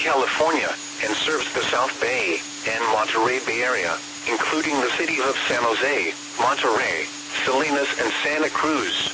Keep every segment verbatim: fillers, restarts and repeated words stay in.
California, and serves the South Bay and Monterey Bay Area, including the cities of San Jose, Monterey, Salinas, and Santa Cruz.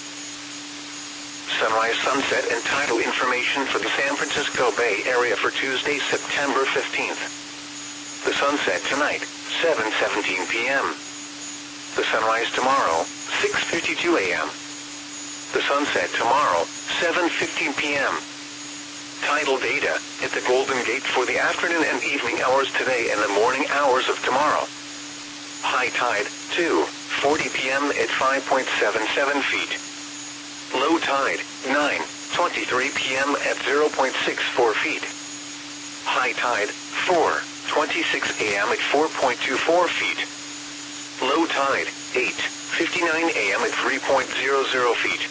Sunrise, sunset, and tidal information for the San Francisco Bay Area for Tuesday, September fifteenth. The sunset tonight, seven seventeen p m The sunrise tomorrow, six fifty-two a m The sunset tomorrow, seven fifteen p m Tidal data at the Golden Gate for the afternoon and evening hours today and the morning hours of tomorrow. High tide, two forty p m at five point seven seven feet. Low tide, nine twenty-three p m at zero point six four feet. High tide, four twenty-six a m at four point two four feet. Low tide, eight fifty-nine a m at three point zero zero feet.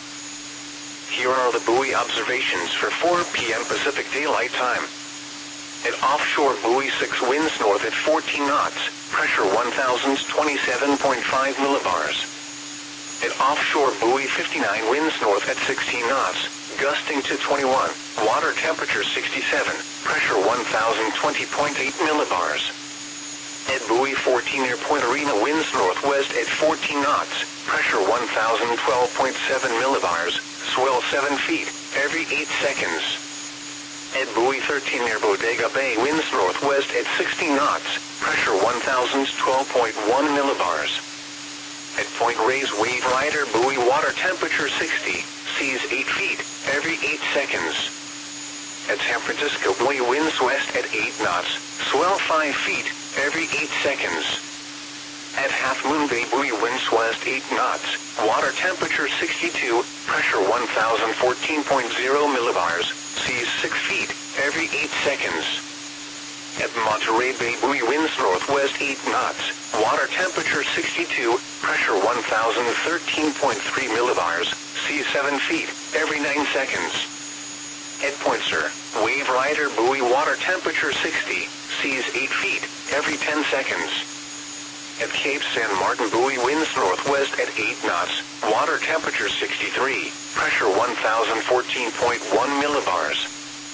Here are the buoy observations for four p m Pacific Daylight Time. At offshore buoy six, winds north at fourteen knots, pressure one thousand twenty-seven point five millibars. At offshore buoy fifty-nine, winds north at sixteen knots, gusting to twenty-one, water temperature sixty-seven, pressure one thousand twenty point eight millibars. At buoy fourteen near Point Arena, winds northwest at fourteen knots, pressure one thousand twelve point seven millibars, swell seven feet every eight seconds. At buoy thirteen near Bodega Bay, winds northwest at sixteen knots, pressure one thousand twelve point one millibars. At Point Reyes Wave Rider buoy, water temperature sixty, seas eight feet every eight seconds. At San Francisco buoy, winds west at eight knots, swell five feet every eight seconds. At Half Moon Bay buoy, winds west eight knots, water temperature sixty-two, pressure one thousand fourteen point zero millibars, seas six feet every eight seconds. At Monterey Bay buoy, winds northwest eight knots, water temperature sixty-two, pressure one thousand thirteen point three millibars, seas seven feet every nine seconds. At Point Sur, Wave Rider buoy, water temperature sixty, seas eight feet every ten seconds. At Cape San Martin buoy, winds northwest at eight knots, water temperature sixty-three, pressure one thousand fourteen point one millibars.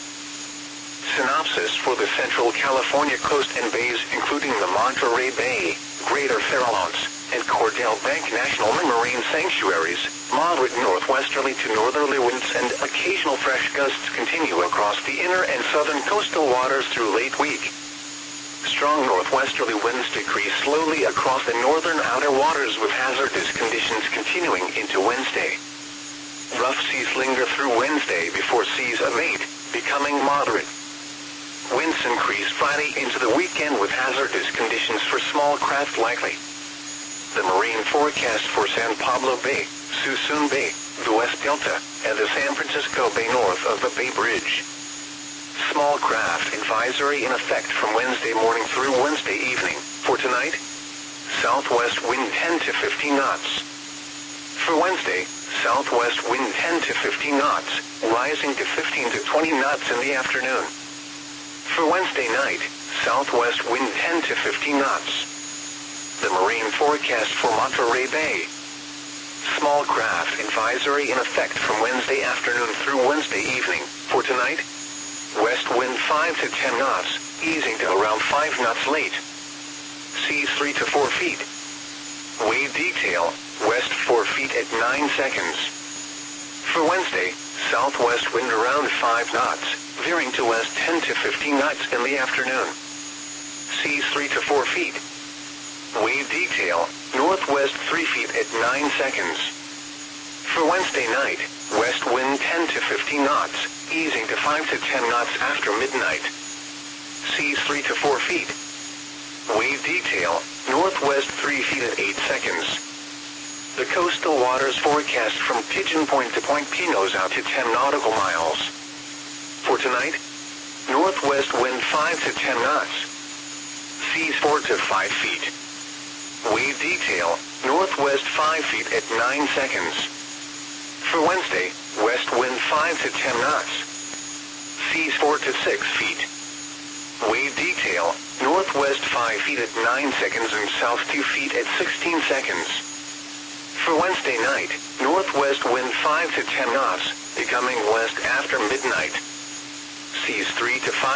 Synopsis for the Central California coast and bays, including the Monterey Bay, Greater Farallones, and Cordell Bank National Marine Sanctuaries. Moderate northwesterly to northerly winds and occasional fresh gusts continue across the inner and southern coastal waters through late week. Strong northwesterly winds decrease slowly across the northern outer waters, with hazardous conditions continuing into Wednesday. Rough seas linger through Wednesday before seas abate, becoming moderate. Winds increase Friday into the weekend, with hazardous conditions for small craft likely. The marine forecast for San Pablo Bay, Suisun Bay, the West Delta, and the San Francisco Bay north of the Bay Bridge. Small craft advisory in effect from Wednesday morning through Wednesday evening. For tonight, southwest wind ten to fifteen knots. For Wednesday, southwest wind ten to fifteen knots, rising to fifteen to twenty knots in the afternoon. For Wednesday night, southwest wind ten to fifteen knots. The marine forecast for Monterey Bay. Small craft advisory in effect from Wednesday afternoon through Wednesday evening. For tonight, west wind five to ten knots, easing to around five knots late. Seas three to four feet. Wave detail, west four feet at nine seconds. For Wednesday, southwest wind around five knots, veering to west ten to fifteen knots in the afternoon. Seas three to four feet. Wave detail, northwest three feet at nine seconds. For Wednesday night, west wind ten to fifteen knots, easing to five to ten knots after midnight. Seas three to four feet. Wave detail, northwest three feet at eight seconds. The coastal waters forecast from Pigeon Point to Point Pinos out to ten nautical miles. For tonight, northwest wind five to ten knots. Seas four to five feet. Wave detail, northwest five feet at nine seconds. For Wednesday, west wind five to ten knots. Seas four to six feet. Wave detail, northwest five feet at nine seconds and south two feet at sixteen seconds. For Wednesday night, northwest wind five to ten knots, becoming west after midnight. Seas three to five